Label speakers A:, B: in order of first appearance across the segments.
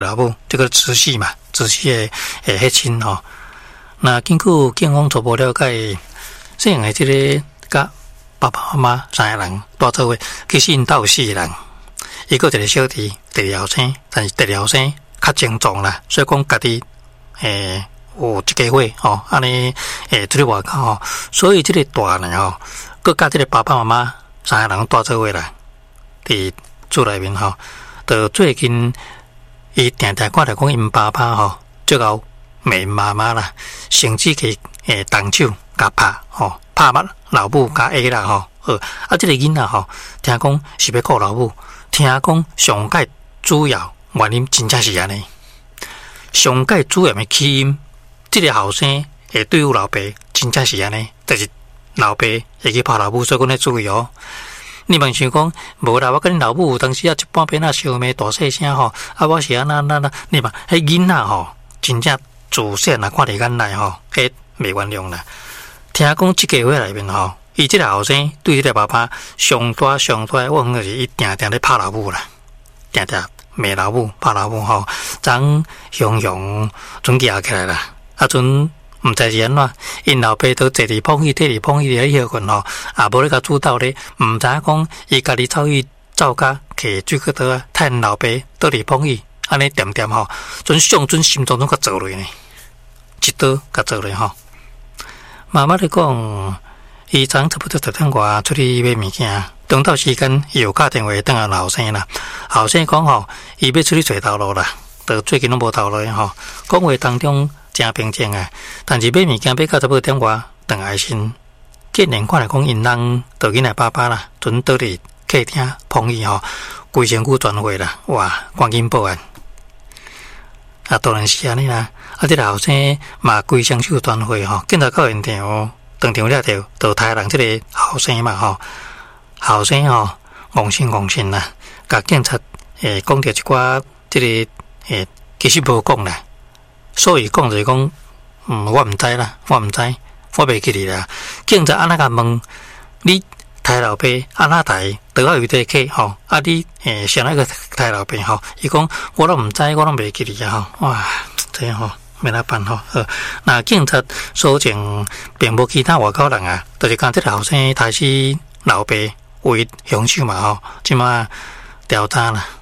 A: 老母这个直系嘛，直系的血亲吼。那经过警方初步了解，这样的这个甲爸爸妈妈三个人住做伙，其实因家有4个人，伊个一个小弟，第二后生，但是第二后生较精壮啦，所以讲家己有一家伙吼，安尼出去外口吼，所以这个大呢吼，佮甲这个爸爸妈妈三个人住做伙啦，伫厝内面吼，到最近伊定定看到讲因爸爸吼，最后骂妈妈啦，甚至去动手甲拍吼，拍mắt老母甲下啦吼，这个囡仔吼，听讲是要告老母，听讲上界主要原因真正是安尼，上界主要的起因，这个后生会对付老爸，真正是安尼，但是老爸会去拍老母，所以讲要注意哦。你问想讲，无啦，我跟你老母有当时一半边烧骂大细声吼，我是安那，你嘛，迄囡仔吼，真正自细看伫眼内吼，袂原谅啦。听讲即个月内面吼，伊即个后生对即个爸爸上大，我讲就是伊定定咧拍老母啦，定定骂老母、拍老母吼，昨雄准举起来啦，阵。毋知是安怎，因老爸都坐伫碰伊，伫碰伊咧休困吼，也无咧甲主导咧，毋知讲伊家己走家摕水果刀啊，趁老爸倒伫碰伊，安尼点吼，准上准心中甲做落呢，一刀甲做落吼。妈妈咧讲，伊昨差不多10点外出去买物件，中昼时间伊有打电话等下后生啦，后生讲吼，伊要出去找头路啦，到最近拢无头路吼，讲话当中。真平静啊！但是买物件买到差不多点外，转来先，竟然看来讲因人倒囡仔爸爸啦，准倒伫客厅碰伊吼，规身躯转回啦，哇！赶紧报案。当然是安尼啦。这个后生嘛规双手转回吼，警察到现场，当场了就杀人这个后生嘛吼，后生吼戆心啦，甲警察讲着一寡这个其实无讲啦。所以讲就是讲，我毋知啦，我袂记哩啦。警察安那甲问你抬老爸安那抬，倒啊有地客吼，你上那个抬老爸吼，伊讲我都毋知，我都袂记哩啊吼，哇，这样吼没哪办吼。那警察所证并无其他外口人啊，就是讲这个后生杀死老爸为凶手嘛吼，即马调查啦，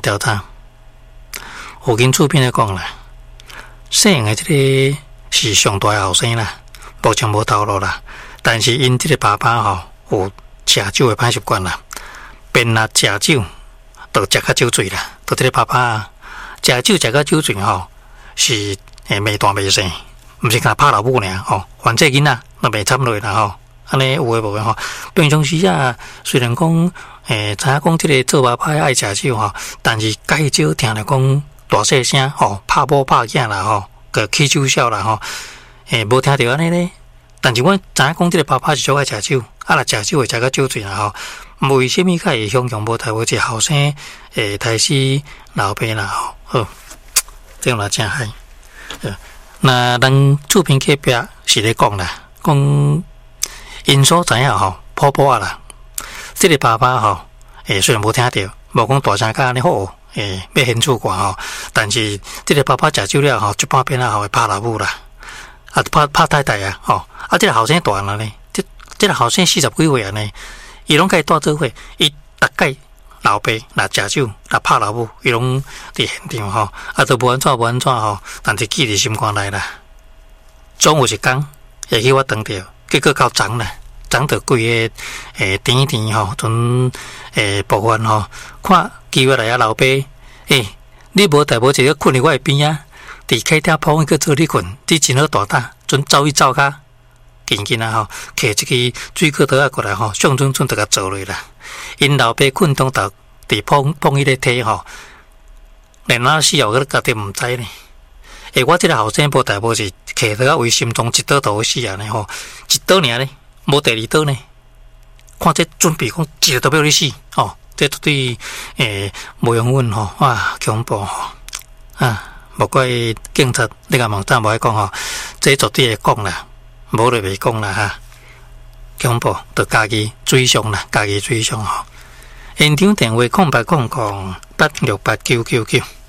A: 有跟厝边咧讲啦。姓的这个是上大后生啦，目前无头路啦。但是因这个爸爸吼有食酒的歹习惯啦，便若食酒，就食较酒醉啦。就这个爸爸食酒食到酒醉吼，是袂大袂细，毋是甲拍老母尔吼，反正囡仔都袂惨落啦吼。安尼有诶无诶吼，平常时啊，虽然讲知影讲这个做爸爸爱食酒吼，但是介少听来讲。大细声吼，拍某拍囝啦吼，个起酒痟啦吼，无听到安尼咧。但是阮知影讲，这个爸爸是最爱食酒，若食酒会食到酒醉啦吼。为什么会形容无台无一个后生杀死老爸啦吼？好，这样啦真害。那咱厝边隔壁是咧讲啦，讲因所知影吼，婆婆啦，这个爸爸吼，虽然无听到，无讲大声甲安尼好。要显出挂吼，但是这个爸爸食酒了吼，一半边啊吼会拍老母啦，拍太太啊吼，这个后生大了呢，这个后生40几岁啊呢，伊拢甲伊住做伙，伊大概老爸若食酒，若拍老母，伊拢伫现场吼，都无安怎吼，但是记伫心肝内啦。总有一天会去我当着，结果到昨啦，昨着规个甜吼，阵部分吼，看。机会来啊，老爸，你无代无一个困伫我的边啊，伫客厅碰一个做你困，你真好大胆，准走甲，紧啊吼，摕一支水果刀啊过来吼，上准就甲做落啦。因老爸困当头伫碰伊个体吼，连哪死后个家己毋知呢。我这个后生无代无是摕刀啊为心中一刀都死啊呢吼，一刀尔呢，无第二刀呢。看这准备讲一个都要你死哦。这绝对无用阮吼，哇恐怖吼无怪警察你甲网站无爱讲吼，这绝对会讲啦，无就袂讲啦哈，恐怖，就家己追上啦，家己追上吼。现场电话0800868999。